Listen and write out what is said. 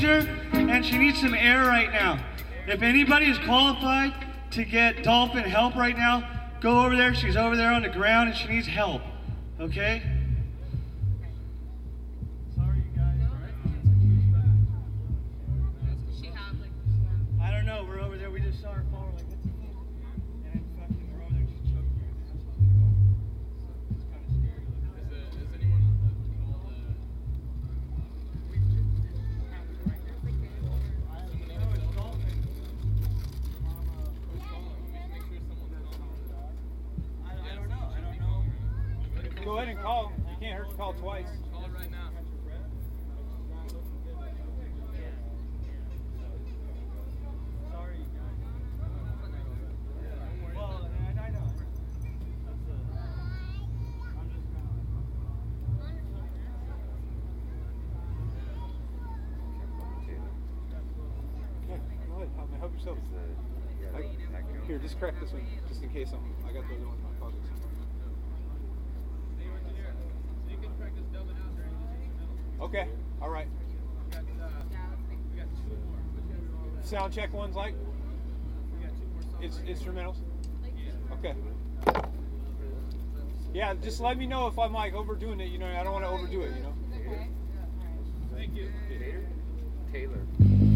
her, and she needs some air right now. If anybody is qualified to get dolphin help right now, go over there. She's over there on the ground, and she needs help. Okay? Sorry, you guys. I don't know. We're over there. We just saw her fall. We're like, what's the thing? And fucking, we're over there just choking her. It's kind of scary. Is anyone called? I don't know. Go ahead and call. You can't hurt to call twice. Call it right now. Sorry, guys. Well, I know. I'm just kind Okay, go ahead. Help yourself. Here, just crack this one, just in case I got the other one in my pocket. You can practice dubbing out during this instrumental. Okay, all right. We got 2 more. Sound check one's like? We got 2 more songs. It's instrumentals? Yeah. Okay. Yeah, just let me know if I'm like overdoing it, you know, I don't want to overdo it, you know? Thank you. Taylor.